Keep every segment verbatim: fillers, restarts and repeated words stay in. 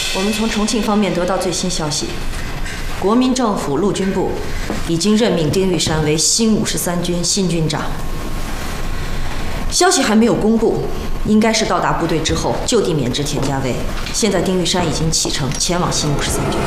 我们从重庆方面得到最新消息，国民政府陆军部已经任命丁玉山为新五十三军新军长。消息还没有公布，应该是到达部队之后就地免职田家卫。现在丁玉山已经启程前往新五十三军。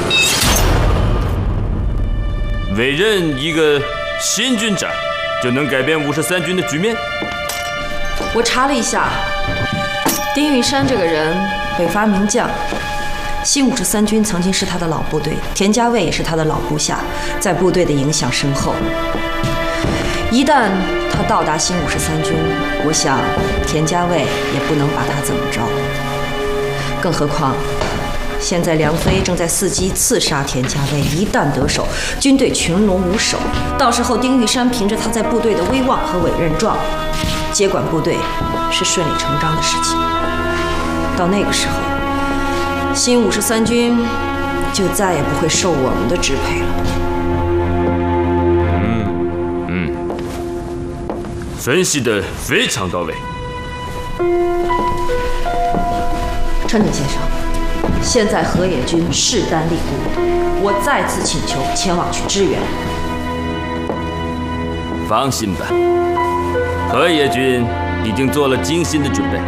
委任一个新军长，就能改变五十三军的局面？ 我查了一下，丁玉山这个人北伐名将，新五十三军曾经是他的老部队，田家卫也是他的老部下，在部队的影响深厚。一旦他到达新五十三军，我想田家卫也不能把他怎么着。更何况，现在梁飞正在伺机刺杀田家卫，一旦得手，军队群龙无首，到时候丁玉山凭着他在部队的威望和委任状，接管部队是顺理成章的事情。到那个时候，新五十三军就再也不会受我们的支配了。 嗯嗯，分析得非常到位。 川井先生，现在河野军势单力孤，我再次请求前往去支援。 放心吧，河野军已经做了精心的准备。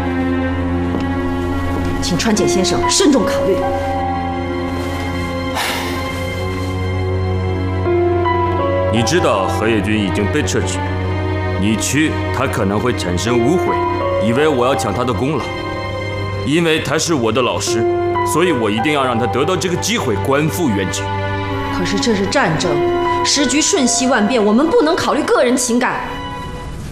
请川井先生慎重考虑。 你知道河野军已经被撤职，你去他可能会产生误会，以为我要抢他的功劳。因为他是我的老师，所以我一定要让他得到这个机会，官复原职。 可是这是战争，时局瞬息万变，我们不能考虑个人情感。